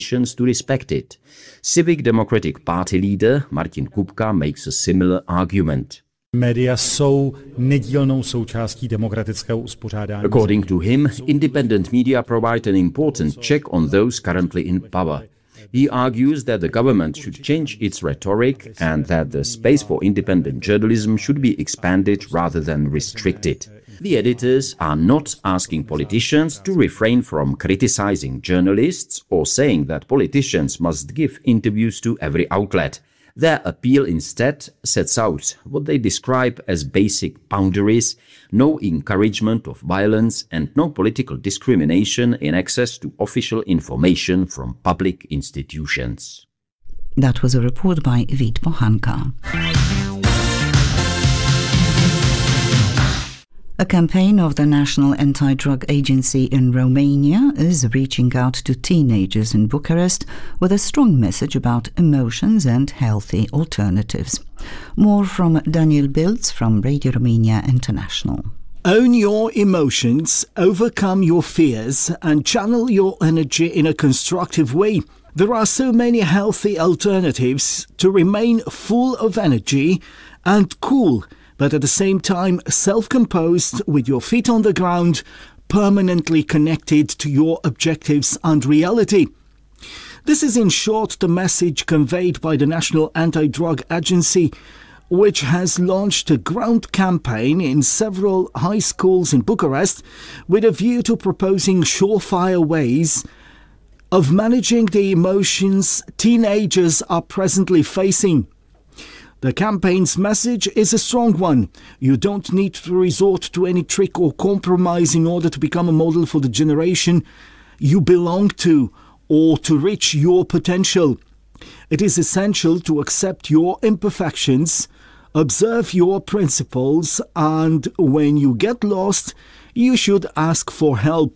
to respect it. Civic Democratic Party leader Martin Kupka makes a similar argument. Média jsou nedílnou součástí demokratického uspořádání. According to him, independent media provide an important check on those currently in power. He argues that the government should change its rhetoric and that the space for independent journalism should be expanded rather than restricted. The editors are not asking politicians to refrain from criticizing journalists or saying that politicians must give interviews to every outlet. Their appeal instead sets out what they describe as basic boundaries, no encouragement of violence and no political discrimination in access to official information from public institutions. That was a report by Vít Pohanka. A campaign of the National Anti-Drug Agency in Romania is reaching out to teenagers in Bucharest with a strong message about emotions and healthy alternatives. More from Daniel Biltz from Radio Romania International. Own your emotions, overcome your fears, and channel your energy in a constructive way. There are so many healthy alternatives to remain full of energy and cool, but at the same time self-composed with your feet on the ground, permanently connected to your objectives and reality. This is in short the message conveyed by the National Anti-Drug Agency, which has launched a ground campaign in several high schools in Bucharest with a view to proposing surefire ways of managing the emotions teenagers are presently facing. The campaign's message is a strong one. You don't need to resort to any trick or compromise in order to become a model for the generation you belong to or to reach your potential. It is essential to accept your imperfections, observe your principles, and when you get lost, you should ask for help.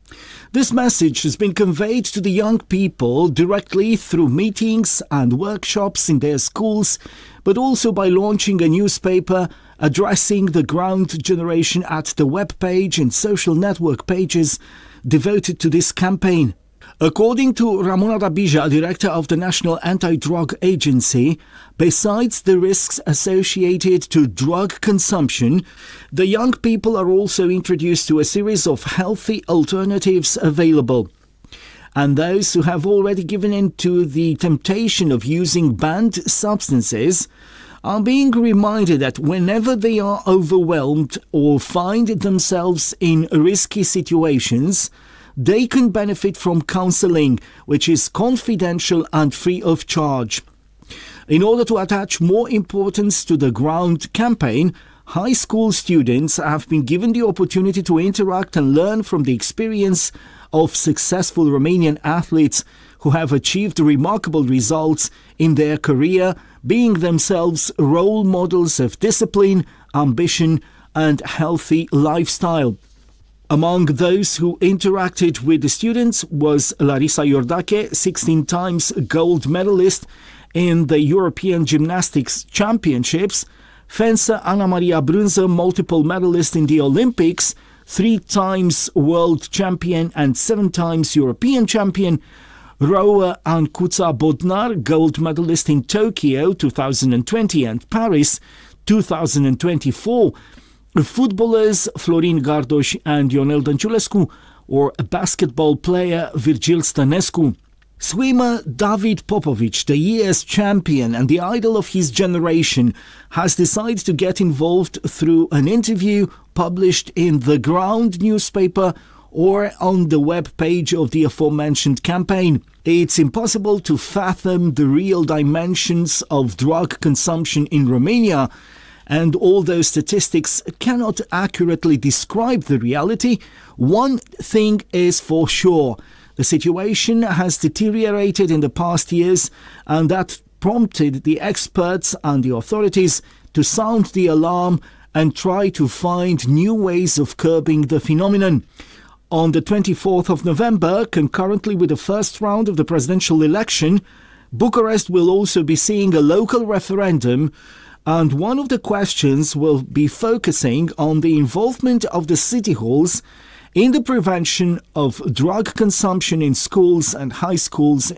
This message has been conveyed to the young people directly through meetings and workshops in their schools, but also by launching a newspaper addressing the ground generation at the web page and social network pages devoted to this campaign. According to Ramona Dabija, director of the National Anti-Drug Agency, besides the risks associated to drug consumption, the young people are also introduced to a series of healthy alternatives available. And those who have already given in to the temptation of using banned substances are being reminded that whenever they are overwhelmed or find themselves in risky situations, they can benefit from counseling, which is confidential and free of charge. In order to attach more importance to the ground campaign, high school students have been given the opportunity to interact and learn from the experience of successful Romanian athletes who have achieved remarkable results in their career, being themselves role models of discipline, ambition, and healthy lifestyle. Among those who interacted with the students was Larisa Iordache, 16 times gold medalist in the European Gymnastics Championships, fencer Ana Maria Brânză, multiple medalist in the Olympics, 3 times world champion and 7 times European champion, rower Ancuța Bodnar, gold medalist in Tokyo 2020 and Paris 2024, footballers Florin Gardoș and Ionel Dănciulescu, or basketball player Virgil Stănescu. Swimmer David Popovic, the year's champion and the idol of his generation, has decided to get involved through an interview published in The Ground newspaper or on the web page of the aforementioned campaign. It's impossible to fathom the real dimensions of drug consumption in Romania, and although statistics cannot accurately describe the reality, one thing is for sure. The situation has deteriorated in the past years, and that prompted the experts and the authorities to sound the alarm and try to find new ways of curbing the phenomenon. On the 24th of November, concurrently with the first round of the presidential election, Bucharest will also be seeing a local referendum, and one of the questions will be focusing on the involvement of the city halls in the prevention of drug consumption in schools and high schools